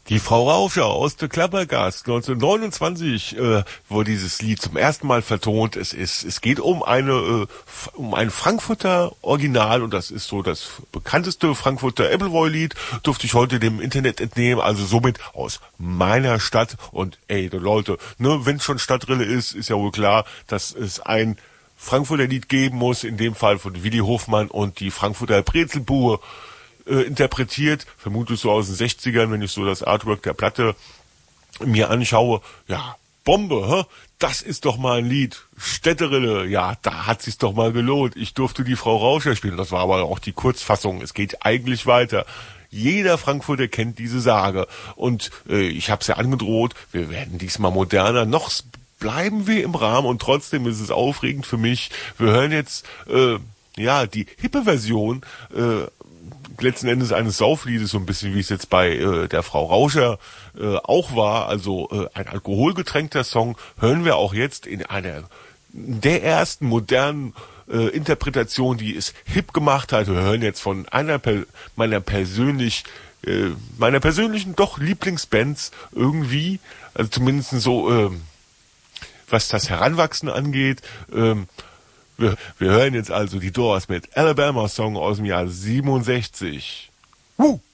Die Frau Rauscher aus der Klappergast 1929 wurde dieses Lied zum ersten Mal vertont. Es geht um um ein Frankfurter Original und das ist so das bekannteste Frankfurter Appleboy-Lied. Durfte ich heute dem Internet entnehmen, also somit aus meiner Stadt. Und ey, Leute, ne, wenn schon Stadtrille ist ja wohl klar, dass es ein Frankfurter Lied geben muss, in dem Fall von Willi Hofmann und die Frankfurter Brezelbude interpretiert, vermutlich so aus den 60ern, wenn ich so das Artwork der Platte mir anschaue. Ja, Bombe, hä? Das ist doch mal ein Lied. Städterille, ja, da hat sich's doch mal gelohnt. Ich durfte die Frau Rauscher spielen. Das war aber auch die Kurzfassung. Es geht eigentlich weiter. Jeder Frankfurter kennt diese Sage. Und ich habe es ja angedroht, wir werden diesmal moderner. Noch bleiben wir im Rahmen und trotzdem ist es aufregend für mich. Wir hören jetzt die hippe Version letzten Endes eines Saufliedes, so ein bisschen wie es jetzt bei der Frau Rauscher auch war, also ein alkoholgetränkter Song, hören wir auch jetzt in einer der ersten modernen Interpretation, die es hip gemacht hat. Wir hören jetzt von einer meiner persönlichen doch Lieblingsbands irgendwie, also zumindest so was das Heranwachsen angeht. Wir hören jetzt also die Doors mit Alabama Song aus dem Jahr 67.